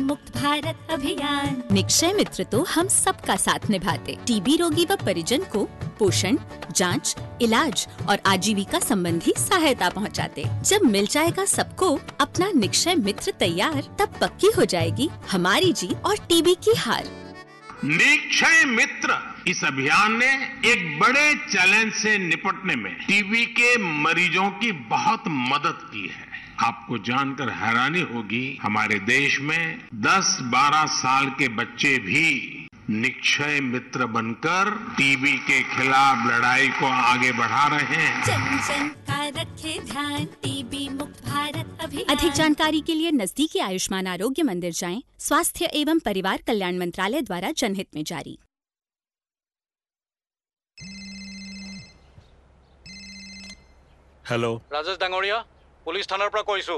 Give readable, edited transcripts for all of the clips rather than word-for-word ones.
मुक्त भारत अभियान। निक्षय मित्र तो हम सबका साथ निभाते, टीबी रोगी व परिजन को पोषण, जांच, इलाज और आजीविका संबंधी सहायता पहुंचाते। जब मिल जाएगा सबको अपना निक्षय मित्र तैयार, तब पक्की हो जाएगी हमारी जीत और टीबी की हार। निक्षय मित्र इस अभियान ने एक बड़े चैलेंज से निपटने में टीबी के मरीजों की बहुत मदद की है। आपको जानकर हैरानी होगी, हमारे देश में 10-12 साल के बच्चे भी निक्षय मित्र बनकर टीबी के खिलाफ लड़ाई को आगे बढ़ा रहे हैं। जन जन का रखे ध्यान, टीबी मुक्त भारत अभियान। अधिक जानकारी के लिए नजदीकी आयुष्मान आरोग्य मंदिर जाएं। स्वास्थ्य एवं परिवार कल्याण मंत्रालय द्वारा जनहित में जारी। हेलो राजेश डांगरिया, पुलिस थानार পৰা কৈছো।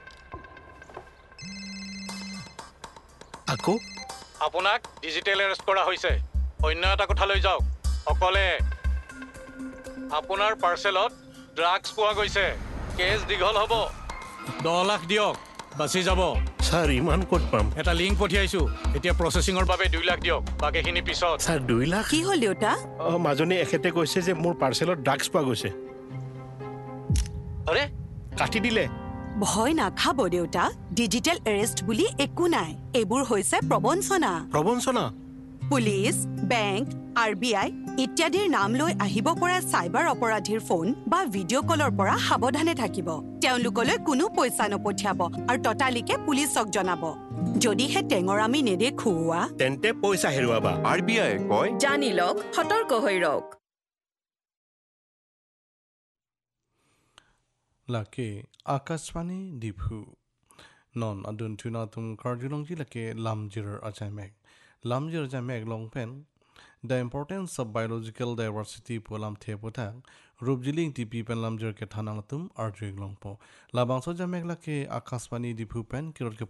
আকৌ আপোনাক ডিজিটেল এৰেষ্ট কৰা হৈছে। অন্য এটা কোঠালৈ যাওক। অকলে আপোনাৰ পাৰ্চেলত ড্ৰাগছ পোৱা গৈছে। কেছ দীঘল হ'ব। 10 লাখ দিয়ক, বাচি যাব। স্যাৰ ইমান ক'ত পাম? এটা লিংক পঠিয়াইছো। এতিয়া প্ৰসেসিংৰ বাবে 2 লাখ দিয়ক, বাকিখিনি পিছত। স্যাৰ 2 লাখ কি হ'ল দেউতা? মাজনী এখেতে কৈছে যে মোৰ পাৰ্চেলত ড্ৰাগছ পোৱা গৈছে। আৰে কাটি দিলে। ভয় নাখাব দেউতা, ডিজিটেল এৰেষ্ট বুলি একো নাই। এইবোৰ হৈছে প্ৰবঞ্চনা। প্ৰবঞ্চনা? পুলিচ, বেংক, RBI ইত্যাদিৰ নাম লৈ আহিব পৰা সাইবাৰ অপৰাধীৰ ফোন বা ভিডিঅ' কলৰ পৰা সাৱধানে থাকিব। তেওঁলোকলৈ কোনো পইচা নপঠিয়াব আৰু ততালিকে পুলিচক জনাব। যদিহে টেঙৰামি নেদেখুওৱা তেন্তে পইচা হেৰুৱাবা। RBI কয় জানি লওক, সতৰ্ক হৈ ৰওক। lake akaswani diphu non adun tuna tum kardilong ji lake lamjir ajamek longpen the importance of biological diversity polam thepota rubjiling tp pen lamjir ke thanang tum arjig longpo labangso jamek lake akaswani diphu pen kirol ke